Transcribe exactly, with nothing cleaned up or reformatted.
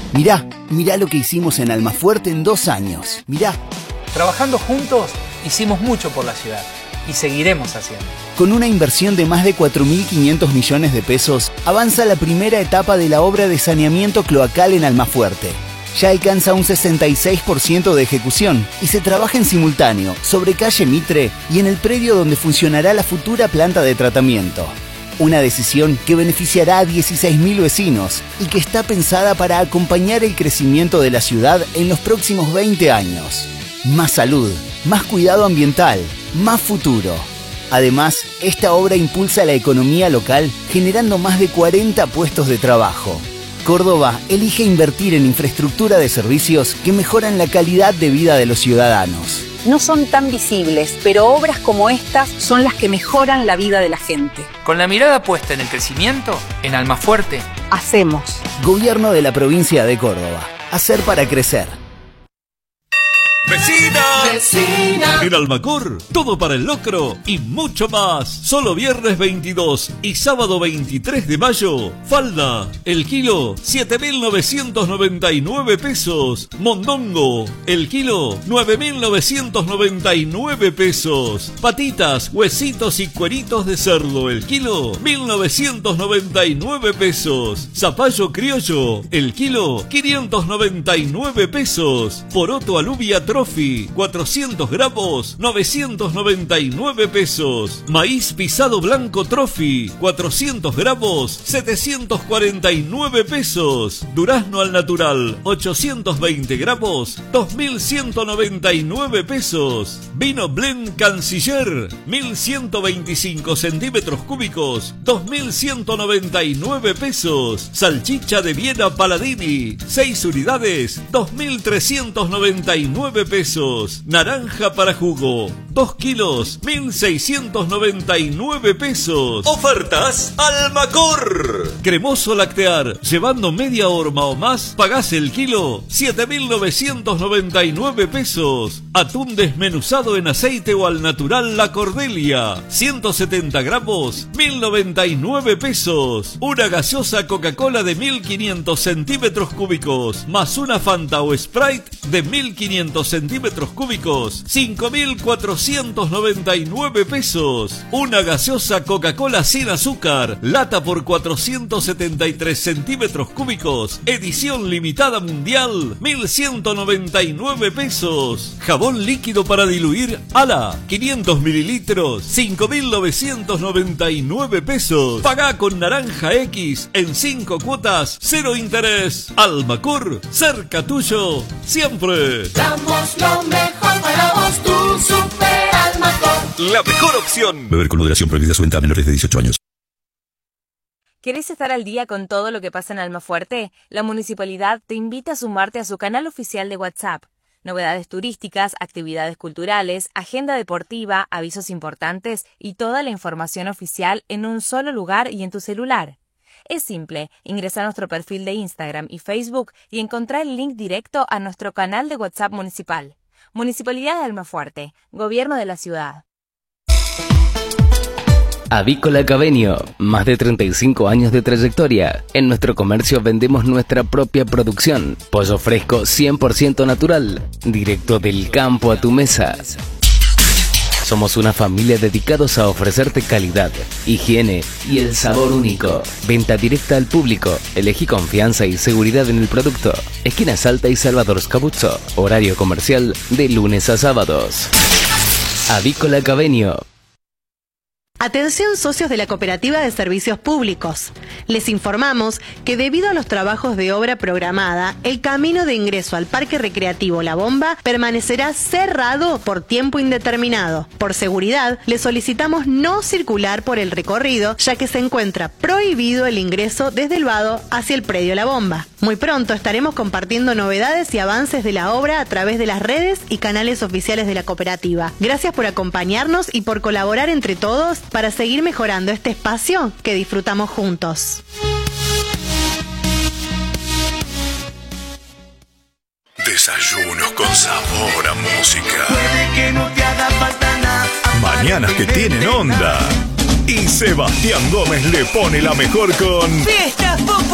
Mirá, mirá lo que hicimos en Almafuerte en dos años. Mirá. Trabajando juntos, hicimos mucho por la ciudad y seguiremos haciendo. Con una inversión de más de cuatro mil quinientos millones de pesos, avanza la primera etapa de la obra de saneamiento cloacal en Almafuerte. Ya alcanza un sesenta y seis por ciento de ejecución y se trabaja en simultáneo sobre calle Mitre y en el predio donde funcionará la futura planta de tratamiento. Una decisión que beneficiará a dieciséis mil vecinos y que está pensada para acompañar el crecimiento de la ciudad en los próximos veinte años. Más salud, más cuidado ambiental, más futuro. Además, esta obra impulsa la economía local generando más de cuarenta puestos de trabajo. Córdoba elige invertir en infraestructura de servicios que mejoran la calidad de vida de los ciudadanos. No son tan visibles, pero obras como estas son las que mejoran la vida de la gente. Con la mirada puesta en el crecimiento, en Almafuerte, hacemos. Gobierno de la provincia de Córdoba. Hacer para crecer. ¡Vecina! ¡Vecina! En Almacor, todo para el locro y mucho más. Solo viernes veintidós y sábado veintitrés de mayo. Falda, el kilo, siete mil novecientos noventa y nueve pesos. Mondongo, el kilo, nueve mil novecientos noventa y nueve pesos. Patitas, huesitos y cueritos de cerdo, el kilo, mil novecientos noventa y nueve pesos. Zapallo criollo, el kilo, quinientos noventa y nueve pesos. Poroto alubia Trophy, cuatrocientos gramos, novecientos noventa y nueve pesos. Maíz pisado blanco Trophy, cuatrocientos gramos, setecientos cuarenta y nueve pesos. Durazno al natural, ochocientos veinte gramos, dos mil ciento noventa y nueve pesos. Vino Blend Canciller, mil ciento veinticinco centímetros cúbicos, dos mil ciento noventa y nueve pesos. Salchicha de Viena Paladini, seis unidades, dos mil trescientos noventa y nueve pesos. Naranja para jugo, dos kilos, mil seiscientos noventa y nueve pesos. Ofertas Almacor. Cremoso lactear, llevando media horma o más, pagás el kilo, siete mil novecientos noventa y nueve pesos. Atún desmenuzado en aceite o al natural La Cordelia, ciento setenta gramos, mil noventa y nueve pesos. Una gaseosa Coca-Cola de mil quinientos centímetros cúbicos, más una Fanta o Sprite de mil quinientos centímetros cúbicos, cinco mil cuatrocientos noventa y nueve pesos. Una gaseosa Coca-Cola sin azúcar, lata por cuatrocientos setenta y tres centímetros cúbicos, edición limitada mundial, mil ciento noventa y nueve pesos. Jabón líquido para diluir Ala, quinientos mililitros, cinco mil novecientos noventa y nueve pesos. Pagá con Naranja X en cinco cuotas, cero interés. Almacor, cerca tuyo, siempre. Damos lo mejor para vos, tu Super Almacor. La mejor opción. Beber con moderación, prohibida su venta a menores de dieciocho años. ¿Querés estar al día con todo lo que pasa en Almafuerte? La Municipalidad te invita a sumarte a su canal oficial de WhatsApp. Novedades turísticas, actividades culturales, agenda deportiva, avisos importantes y toda la información oficial en un solo lugar y en tu celular. Es simple, ingresa a nuestro perfil de Instagram y Facebook y encontrá el link directo a nuestro canal de WhatsApp municipal. Municipalidad de Almafuerte, Gobierno de la Ciudad. Avícola Cabenio, más de treinta y cinco años de trayectoria. En nuestro comercio vendemos nuestra propia producción. Pollo fresco cien por ciento natural, directo del campo a tu mesa. Somos una familia dedicados a ofrecerte calidad, higiene y el sabor único. Venta directa al público. Elegí confianza y seguridad en el producto. Esquina Salta y Salvador Scabuzzo. Horario comercial de lunes a sábados. Avícola Cabenio. Atención socios de la Cooperativa de Servicios Públicos. Les informamos que debido a los trabajos de obra programada, el camino de ingreso al Parque Recreativo La Bomba permanecerá cerrado por tiempo indeterminado. Por seguridad, les solicitamos no circular por el recorrido, ya que se encuentra prohibido el ingreso desde el vado hacia el predio La Bomba. Muy pronto estaremos compartiendo novedades y avances de la obra a través de las redes y canales oficiales de la cooperativa. Gracias por acompañarnos y por colaborar entre todos para seguir mejorando este espacio que disfrutamos juntos. Desayunos con sabor a música. Puede que no te haga falta nada. Mañanas que tienen onda. Y Sebastián Gómez le pone la mejor con Fiestas Populares.